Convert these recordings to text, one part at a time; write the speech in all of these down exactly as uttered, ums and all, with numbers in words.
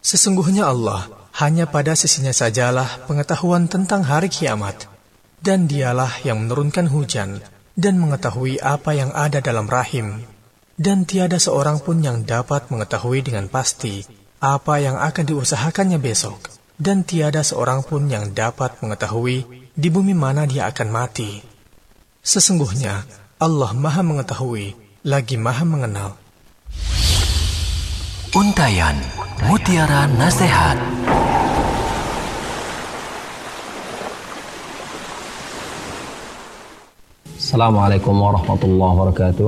Sesungguhnya Allah hanya pada sisinya sajalah pengetahuan tentang hari kiamat, dan dialah yang menurunkan hujan dan mengetahui apa yang ada dalam rahim, dan tiada seorang pun yang dapat mengetahui dengan pasti apa yang akan diusahakannya besok, dan tiada seorang pun yang dapat mengetahui di bumi mana dia akan mati. Sesungguhnya Allah Maha Mengetahui lagi Maha Mengenal. Untayan Mutiara Nasihat. Assalamualaikum warahmatullahi wabarakatuh.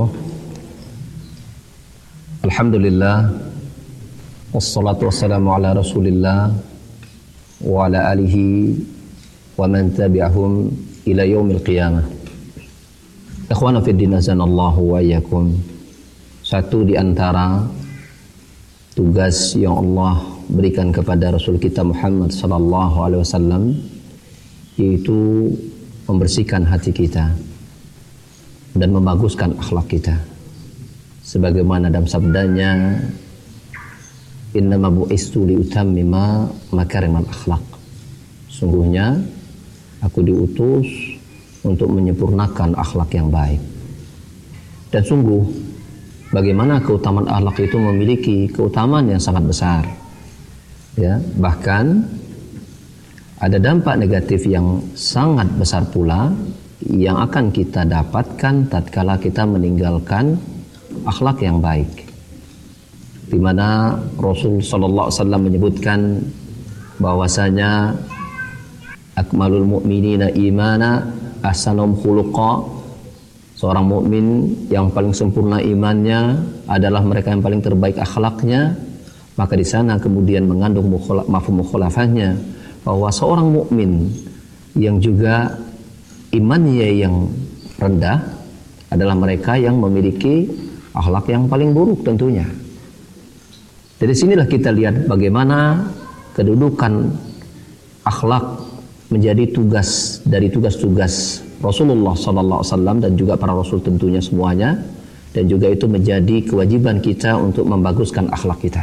Alhamdulillah, wassalatu wassalamu ala rasulillah wa ala alihi wa man tabi'ahum ila yaumil qiyamah. Ikhwana fiddin, azanallahu wa iyyakum. Satu di antara tugas yang Allah berikan kepada Rasul kita Muhammad sallallahu alaihi wasallam yaitu membersihkan hati kita dan membaguskan akhlak kita. Sebagaimana dalam sabdanya, innama bu'istu liutammima makarimal akhlak. Sungguhnya aku diutus untuk menyempurnakan akhlak yang baik. Dan sungguh bagaimana keutamaan akhlak itu memiliki keutamaan yang sangat besar. Ya, bahkan ada dampak negatif yang sangat besar pula yang akan kita dapatkan tatkala kita meninggalkan akhlak yang baik. Di mana Rasul sallallahu alaihi wasallam menyebutkan bahwasanya akmalul mu'minina imana ahsanum khuluqa. Seorang mukmin yang paling sempurna imannya adalah mereka yang paling terbaik akhlaknya. Maka di sana kemudian mengandung mafhum mukhalafahnya bahwa seorang mukmin yang juga imannya yang rendah adalah mereka yang memiliki akhlak yang paling buruk tentunya. Dari sinilah kita lihat bagaimana kedudukan akhlak menjadi tugas dari tugas-tugas Rasulullah sallallahu alaihi wasallam dan juga para rasul tentunya semuanya, dan juga itu menjadi kewajiban kita untuk membaguskan akhlak kita.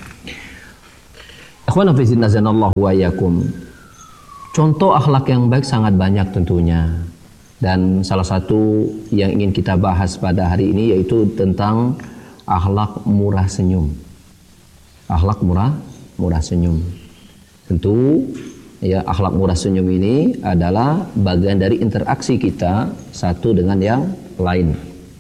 Ikhwan fillah azanallahu wa iyyakum. Contoh akhlak yang baik sangat banyak tentunya. Dan salah satu yang ingin kita bahas pada hari ini yaitu tentang akhlak murah senyum. Akhlak murah murah senyum. Tentu ya, akhlak murah senyum ini adalah bagian dari interaksi kita satu dengan yang lain.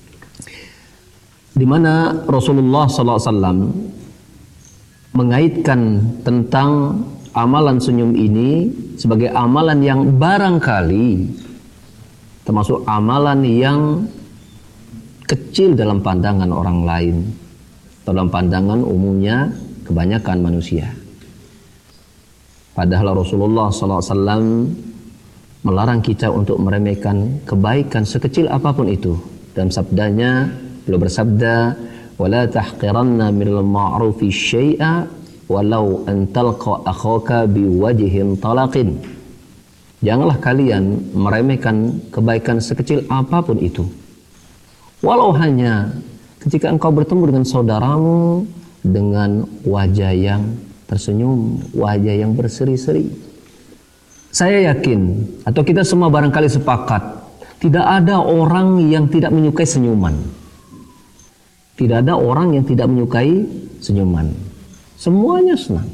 Di mana Rasulullah sallallahu alaihi wasallam mengaitkan tentang amalan senyum ini sebagai amalan yang barangkali termasuk amalan yang kecil dalam pandangan orang lain, dalam pandangan umumnya kebanyakan manusia. Padahal Rasulullah sallallahu alaihi wasallam melarang kita untuk meremehkan kebaikan sekecil apapun itu. Dalam sabdanya, beliau bersabda, "Wala tahqiranna minal ma'rufi syai'a walau an talqa akhaka biwajhin talaqin." Janganlah kalian meremehkan kebaikan sekecil apapun itu. Walau hanya ketika engkau bertemu dengan saudaramu dengan wajah yang tersenyum, wajah yang berseri-seri. Saya yakin, atau kita semua barangkali sepakat, tidak ada orang yang tidak menyukai senyuman. Tidak ada orang yang tidak menyukai senyuman. Semuanya senang.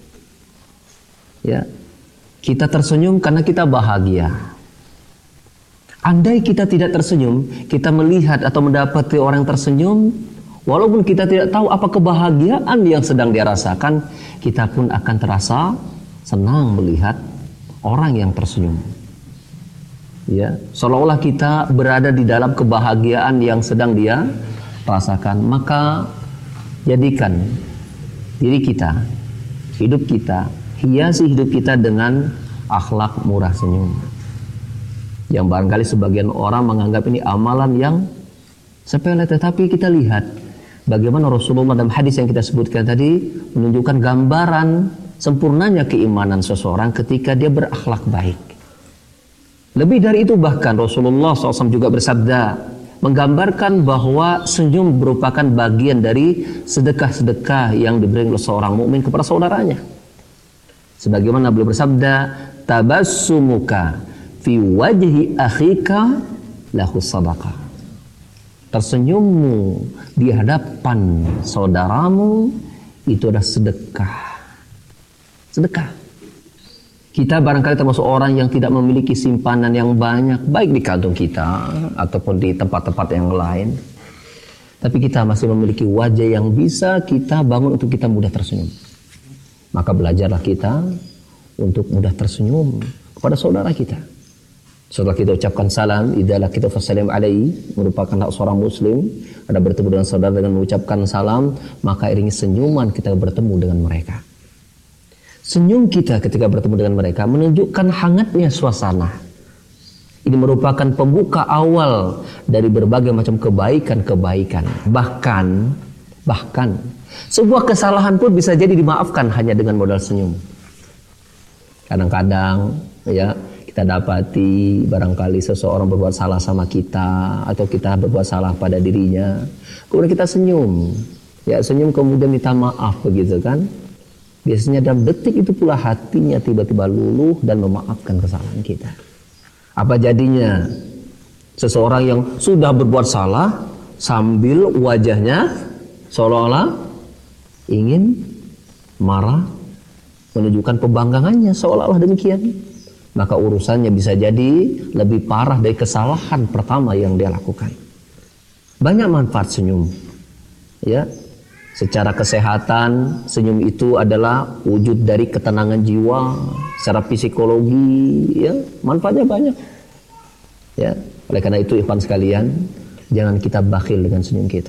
Ya, kita tersenyum karena kita bahagia. Andai kita tidak tersenyum, kita melihat atau mendapati orang tersenyum, walaupun kita tidak tahu apa kebahagiaan yang sedang dia rasakan, kita pun akan terasa senang melihat orang yang tersenyum. Ya, seolah-olah kita berada di dalam kebahagiaan yang sedang dia rasakan. Maka jadikan diri kita, hidup kita, hiasi hidup kita dengan akhlak murah senyum. Yang barangkali sebagian orang menganggap ini amalan yang sepele, tetapi kita lihat bagaimana Rasulullah dalam hadis yang kita sebutkan tadi menunjukkan gambaran sempurnanya keimanan seseorang ketika dia berakhlak baik. Lebih dari itu bahkan Rasulullah shallallahu alaihi wasallam juga bersabda, menggambarkan bahwa senyum merupakan bagian dari sedekah-sedekah yang diberi oleh seorang mukmin kepada saudaranya. Sebagaimana beliau bersabda, tabassumuka fi wajhi akhika lahu sadaqah. Tersenyummu di hadapan saudaramu itu adalah sedekah. Sedekah. Kita barangkali termasuk orang yang tidak memiliki simpanan yang banyak, baik di kantong kita ataupun di tempat-tempat yang lain. Tapi kita masih memiliki wajah yang bisa kita bangun untuk kita mudah tersenyum. Maka belajarlah kita untuk mudah tersenyum kepada saudara kita. Setelah kita ucapkan salam, idalah kita fasalim alaihi, merupakan hak seorang muslim. Ada bertemu dengan saudara dengan mengucapkan salam, maka iringi senyuman kita bertemu dengan mereka. Senyum kita ketika bertemu dengan mereka menunjukkan hangatnya suasana. Ini merupakan pembuka awal dari berbagai macam kebaikan-kebaikan. Bahkan, bahkan sebuah kesalahan pun bisa jadi dimaafkan hanya dengan modal senyum. Kadang-kadang, ya, kita dapati barangkali seseorang berbuat salah sama kita atau kita berbuat salah pada dirinya. Kemudian kita senyum, ya senyum kemudian minta maaf begitu kan? Biasanya dalam detik itu pula hatinya tiba-tiba luluh dan memaafkan kesalahan kita. Apa jadinya? Seseorang yang sudah berbuat salah sambil wajahnya seolah-olah ingin marah, menunjukkan pembanggangannya seolah-olah demikian. Maka urusannya bisa jadi lebih parah dari kesalahan pertama yang dia lakukan. Banyak manfaat senyum. Ya. Secara kesehatan, senyum itu adalah wujud dari ketenangan jiwa, secara psikologi, ya, manfaatnya banyak. Ya, oleh karena itu ikhwan sekalian, jangan kita bakhil dengan senyum kita.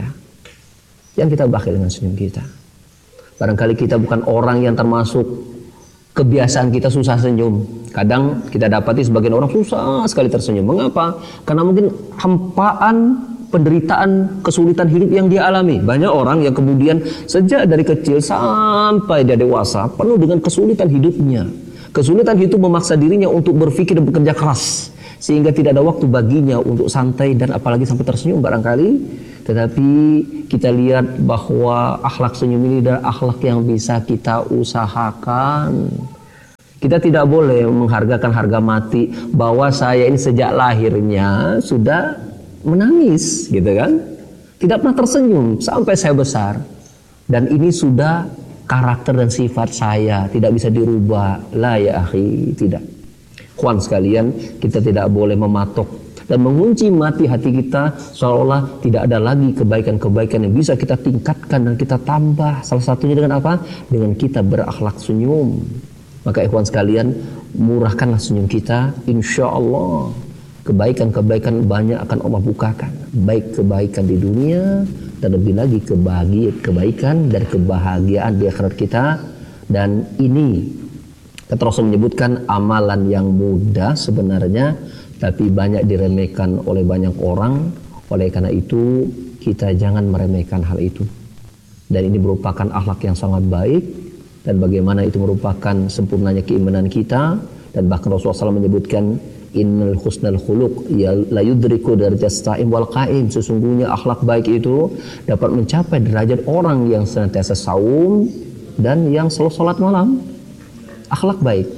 Jangan kita bakhil dengan senyum kita. Barangkali kita bukan orang yang termasuk kebiasaan kita susah senyum. Kadang kita dapati sebagian orang susah sekali tersenyum. Mengapa? Karena mungkin hampaan penderitaan, kesulitan hidup yang dia alami. Banyak orang yang kemudian sejak dari kecil sampai dia dewasa penuh dengan kesulitan hidupnya. Kesulitan hidup memaksa dirinya untuk berpikir dan bekerja keras, sehingga tidak ada waktu baginya untuk santai dan apalagi sampai tersenyum barangkali. Tetapi kita lihat bahwa akhlak senyum ini adalah akhlak yang bisa kita usahakan. Kita tidak boleh menghargakan harga mati bahwa saya ini sejak lahirnya sudah menangis, gitu kan? Tidak pernah tersenyum sampai saya besar. Dan ini sudah karakter dan sifat saya, tidak bisa dirubah. La ya akhi, tidak. Kawan sekalian, kita tidak boleh mematok dan mengunci mati hati kita seolah-olah tidak ada lagi kebaikan-kebaikan yang bisa kita tingkatkan dan kita tambah. Salah satunya dengan apa? Dengan kita berakhlak senyum. Maka ikhwan sekalian, murahkanlah senyum kita, insya Allah kebaikan-kebaikan banyak akan Allah bukakan. Baik kebaikan di dunia dan lebih lagi kebahagiaan, kebaikan dan kebahagiaan di akhirat kita. Dan ini kata Rasul menyebutkan amalan yang mudah sebenarnya, tapi banyak diremehkan oleh banyak orang. Oleh karena itu kita jangan meremehkan hal itu. Dan ini merupakan akhlak yang sangat baik, dan bagaimana itu merupakan sempurnanya keimanan kita. Dan bahkan Rasulullah shallallahu alaihi wasallam menyebutkan innal husnal khuluq ya la yudriku darajat sa'im wal qa'im. Sesungguhnya akhlak baik itu dapat mencapai derajat orang yang senantiasa saum dan yang selalu salat malam. Akhlak baik.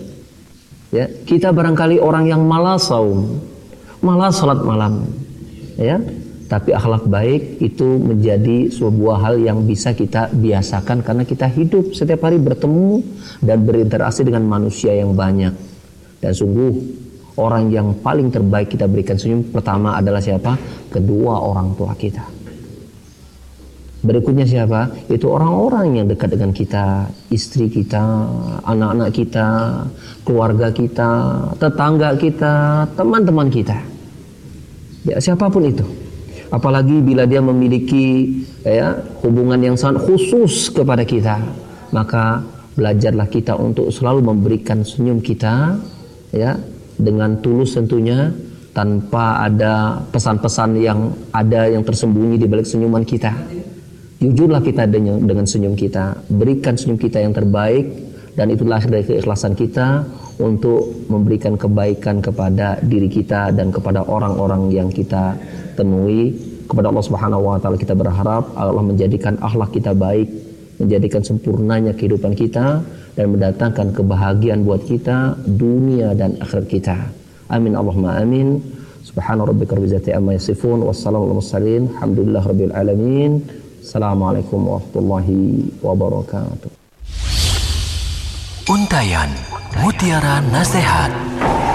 Ya, kita barangkali orang yang malas saum, malas salat malam. Ya, tapi akhlak baik itu menjadi sebuah hal yang bisa kita biasakan karena kita hidup setiap hari bertemu dan berinteraksi dengan manusia yang banyak. Dan sungguh orang yang paling terbaik kita berikan senyum pertama adalah siapa? Kedua orang tua kita. Berikutnya siapa? Itu orang-orang yang dekat dengan kita, istri kita, anak-anak kita, keluarga kita, tetangga kita, teman-teman kita. Ya, siapapun itu. Apalagi bila dia memiliki ya, hubungan yang sangat khusus kepada kita, maka belajarlah kita untuk selalu memberikan senyum kita, ya, dengan tulus tentunya, tanpa ada pesan-pesan yang ada yang tersembunyi di balik senyuman kita. Jujurlah kita dengan, dengan senyum kita, berikan senyum kita yang terbaik, Dan itu lahir dari keikhlasan kita untuk memberikan kebaikan kepada diri kita dan kepada orang-orang yang kita temui. Kepada Allah Subhanahu wa taala kita berharap Allah menjadikan akhlak kita baik, menjadikan sempurnanya kehidupan kita dan mendatangkan kebahagiaan buat kita dunia dan akhirat kita. Amin Allahumma amin. Subhana rabbika rabbil izzati amma yasifun, wassalamu ala mursalin, alhamdulillah rabbil alamin. Assalamualaikum warahmatullahi wabarakatuh. Untayan Mutiara Nasihat.